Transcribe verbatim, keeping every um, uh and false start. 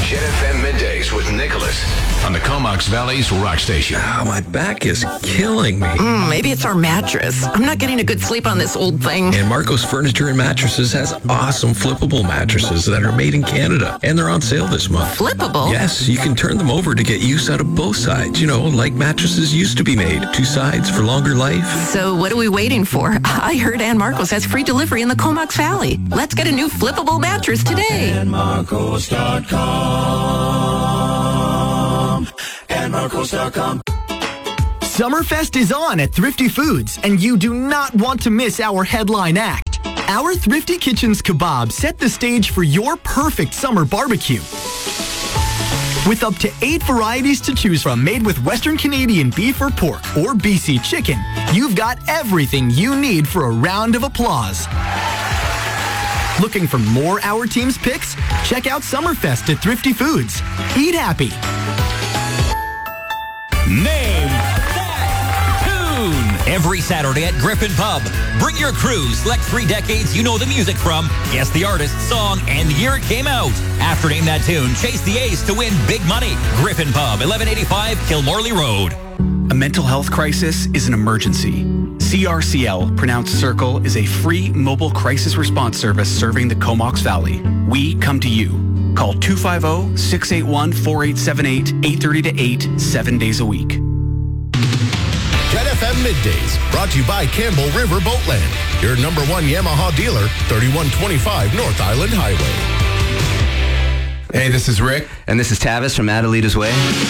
Jet F M Middays with Nicholas on the Comox Valley's Rock Station. Oh, my back is killing me. Mm, maybe it's our mattress. I'm not getting a good sleep on this old thing. And Marco's Furniture and Mattresses has awesome flippable mattresses that are made in Canada. And they're on sale this month. Flippable? Yes, you can turn them over to get use out of both sides. You know, like mattresses used to be made. Two sides for longer life. So what are we waiting for? I heard Ann Marcos has free delivery in the Comox Valley. Let's get a new flippable mattress today. Ann Marcos dot com. Ann Marcos dot com. Summerfest is on at Thrifty Foods, and you do not want to miss our headline act. Our Thrifty Kitchens kebab set the stage for your perfect summer barbecue. With up to eight varieties to choose from made with Western Canadian beef or pork or B C chicken, you've got everything you need for a round of applause. Looking for more Our Team's picks? Check out Summerfest at Thrifty Foods. Eat happy. Name that tune. Every Saturday at Griffin Pub. Bring your crew, select three decades you know the music from, guess the artist, song, and year it came out. After Name That Tune, chase the ace to win big money. Griffin Pub, eleven eighty-five Kilmorley Road. A mental health crisis is an emergency. C R C L, pronounced Circle, is a free mobile crisis response service serving the Comox Valley. We come to you. Call two five zero, six eight one, four eight seven eight, eight thirty to eight, seven days a week. Jet F M Middays, brought to you by Campbell River Boatland, your number one Yamaha dealer, thirty-one twenty-five North Island Highway. Hey, this is Rick. And this is Tavis from Adelita's Way.